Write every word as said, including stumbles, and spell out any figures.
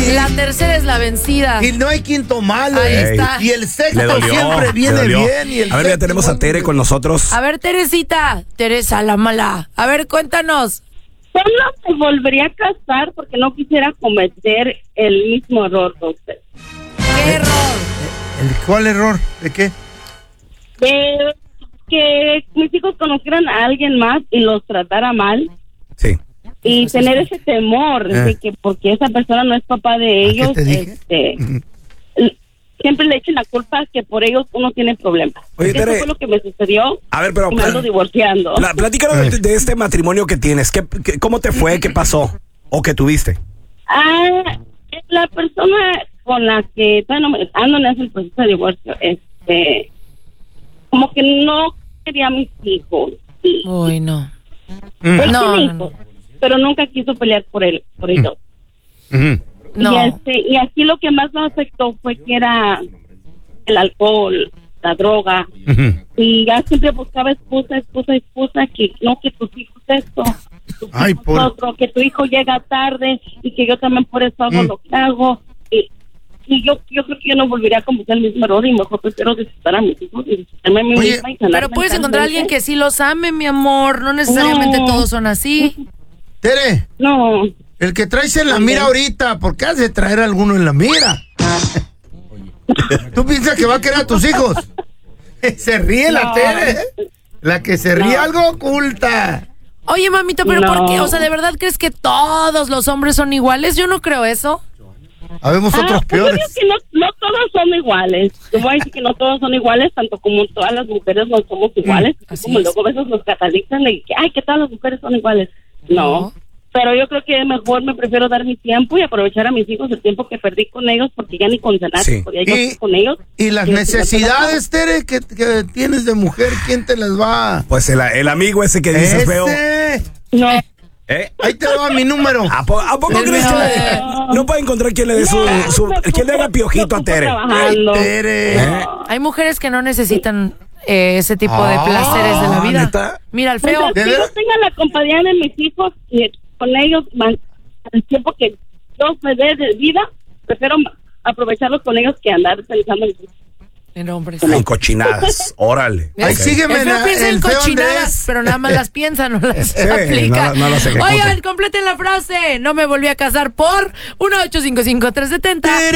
Y, la tercera es la vencida. Y no hay quinto malo. Ahí ¿eh? está. Y el sexto Le dolió, siempre le viene dolió. bien. Y el A ver, ya séptimo tenemos a Tere con nosotros. A ver, Teresita. Teresa, la mala. A ver, cuéntanos. Solo me volvería a casar porque no quisiera cometer el mismo error de usted. ¿Qué error? ¿El, ¿Cuál error? ¿De qué? De que mis hijos conocieran a alguien más y los tratara mal. Sí. Y tener ese temor Eh. de que porque esa persona no es papá de ¿A qué ellos, te dije? este, l- siempre le echen la culpa que por ellos uno tiene problemas. Oye, Eso Tere. fue lo que me sucedió. A ver, pero y me ando pla- divorciando. pla- platícanos de, de este matrimonio que tienes. ¿Qué, qué- ¿Cómo te fue? ¿Qué pasó? ¿O qué tuviste? Ah, la persona con la que bueno, me- ando en ese proceso de divorcio, este, como que no quería a mis hijos. Y, Uy, no. él No, tiene no, hijos, pero nunca quiso pelear por él, por ellos. Ujú. No. Y, este, y aquí lo que más me afectó fue que era el alcohol, la droga. Ujú. Y ya siempre buscaba excusa, excusa, excusa, que no, que tus hijos esto, tus Ay, hijos por- otro, que tu hijo llega tarde y que yo también por eso hago Mm. lo que hago. Y, y yo yo creo que yo no volvería a cometer el mismo error y mejor prefiero disfrutar a mis hijos y disfrutarme a mí Oye, misma y sanar Pero puedes encontrar a alguien mentalmente. que sí los ame, mi amor. No necesariamente No. todos son así. Tere, No, el que traes en la mira ahorita, ¿por qué has de traer a alguno en la mira? ¿Tú piensas que va a querer a tus hijos? Se ríe la No. Tere. ¿eh? La que se ríe No. algo oculta. Oye, mamita, ¿pero No. por qué? O sea, ¿de verdad crees que todos los hombres son iguales? Yo no creo eso. Habemos Ah, otros pues yo peores. digo que no, no todos son iguales. Yo voy a decir que no todos son iguales, tanto como todas las mujeres no somos iguales. así como es. luego a veces nos catalizan de que, ay, que todas las mujeres son iguales. No. No. Pero yo creo que mejor me prefiero dar mi tiempo y aprovechar a mis hijos el tiempo que perdí con ellos, porque ya ni con cenar Sí. podía yo Y- estar con ellos. Y las Y- necesidades, Tere, que, que tienes de mujer, ¿quién te las va? Pues el, el amigo ese que dices, feo. Ese. No. ¿Eh? Ahí te va mi número. ¿A, po- a poco El crees que mío le- de- no puede encontrar quien le dé su, No, su me quien le haga ocupo- piojito me a Tere? ocupo trabajando. Ay, Tere. ¿Eh? Hay mujeres que no necesitan eh, ese tipo de Ah, placeres de la vida. ¿neta? Mira, al Pues feo. ¿De que veras? yo tenga la compañía de mis hijos y con ellos man- el tiempo que Dios me dé de vida, prefiero ma- aprovecharlos con ellos que andar pensando en En hombres. En cochinadas, órale. Ahí Ok. sígueme El feo na- piensa en el feo cochinadas, Andrés. pero nada más las piensa, no las Sí, aplica. no- no las ejecuta. Oigan, completen la frase. No me volví a casar por uno ocho cinco cinco tres siete cero.